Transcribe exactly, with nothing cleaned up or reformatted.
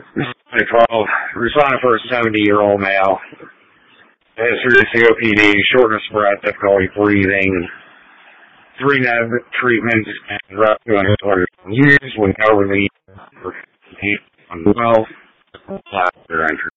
twelve, responding for a seventy-year-old male. History of C O P D, shortness of breath, difficulty breathing, three N E B treatments, and respiratory use with no relief for on twelve, plaster entry.